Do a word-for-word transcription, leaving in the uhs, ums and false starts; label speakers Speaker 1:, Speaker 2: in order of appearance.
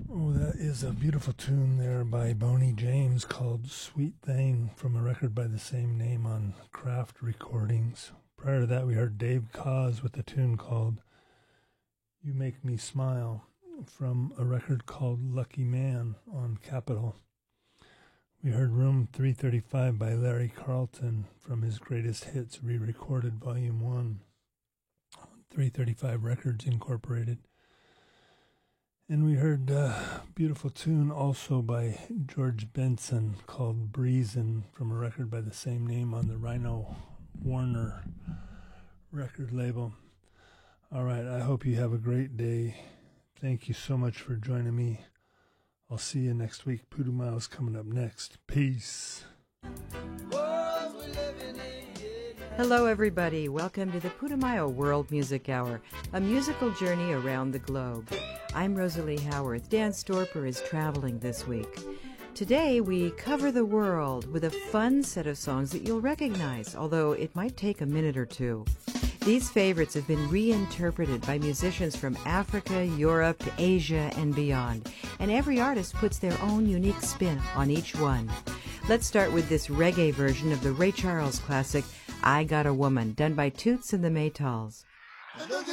Speaker 1: Oh, that is a beautiful tune there by Boney James called Sweet Thing from a record by the same name on Kraft Recordings. Prior to that, we heard Dave Koz with a tune called You Make Me Smile from a record called Lucky Man on Capitol. We heard Room three thirty-five by Larry Carlton from his Greatest Hits re-recorded Volume one, three thirty-five Records Incorporated. And we heard a beautiful tune also by George Benson called Breezin' from a record by the same name on the Rhino Warner record label. All right, I hope you have a great day. Thank you so much for joining me. I'll see you next week. Putumayo's coming up next. Peace.
Speaker 2: Hello, everybody. Welcome to the Putumayo World Music Hour, a musical journey around the globe. I'm Rosalie Howarth. Dan Storper is traveling this week. Today, we cover the world with a fun set of songs that you'll recognize, although it might take a minute or two. These favorites have been reinterpreted by musicians from Africa, Europe, Asia, and beyond, and every artist puts their own unique spin on each one. Let's start with this reggae version of the Ray Charles classic, I Got a Woman, done by Toots and the Maytals.